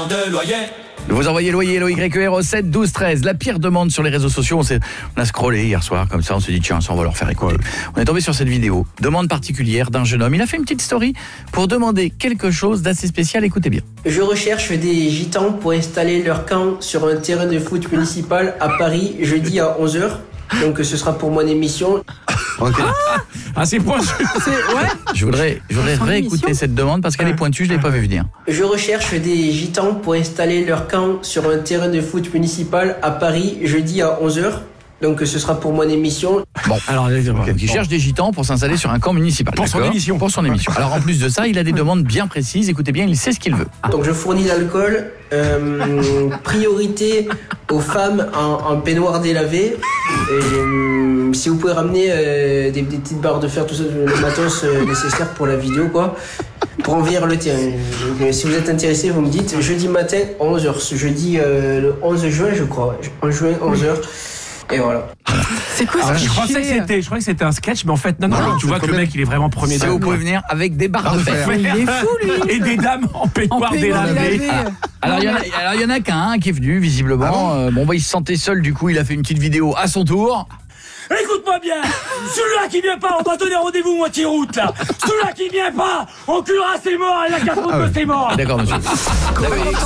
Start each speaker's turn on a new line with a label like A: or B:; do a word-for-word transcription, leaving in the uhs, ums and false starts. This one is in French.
A: paiement de loyer.
B: Vous envoyez loyer, L O Y E R au sept douze treize. La pire demande sur les réseaux sociaux, on, s'est, on a scrollé hier soir, comme ça on s'est dit tiens, ça on va leur faire écouter. On est tombé sur cette vidéo, demande particulière d'un jeune homme. Il a fait une petite story pour demander quelque chose d'assez spécial, écoutez bien.
C: Je recherche des gitans pour installer leur camp sur un terrain de foot municipal à Paris jeudi à onze heures. Donc ce sera pour mon émission.
B: Okay.
D: Ah, ah c'est pointu. C'est, ouais.
B: Je voudrais, je voudrais réécouter cette demande parce qu'elle est pointue, je ne l'ai pas vu venir.
C: Je recherche des gitans pour installer leur camp sur un terrain de foot municipal à Paris jeudi à onze heures. Donc ce sera pour mon émission.
B: Bon, alors okay. Donc, il cherche des gitans pour s'installer sur un camp municipal.
D: Pour son émission.
B: Pour son émission. Alors en plus de ça, il a des demandes bien précises. Écoutez bien, il sait ce qu'il veut.
C: Donc je fournis l'alcool. Euh, priorité aux femmes en, en peignoir délavé. Et, euh, si vous pouvez ramener euh, des, des petites barres de fer, tout ça, le matos euh, nécessaire pour la vidéo, quoi. Pour envahir le terrain. Donc, si vous êtes intéressé, vous me dites jeudi matin onze heures. Jeudi euh, le onze juin, je crois. En juin, onze heures. Et voilà.
E: C'est quoi
D: ah,
E: ça?
D: Je croyais que c'était, je croyais que c'était un sketch, mais en fait non, non, non tu vois que le mec il est vraiment premier.
B: Si vous pouvez venir avec des barres de fer.
E: Il est fou lui.
D: Et des dames en peignoir délavé.
B: Alors il y en a, alors il y en a qu'un qui est venu visiblement. Ah bon, euh, bon bah il se sentait seul, du coup il a fait une petite vidéo à son tour.
A: Écoute-moi bien, celui-là qui vient pas, on va donner rendez-vous moitié route là. Celui-là qui vient pas, on culera ses morts et la capote de ses morts.
B: D'accord monsieur.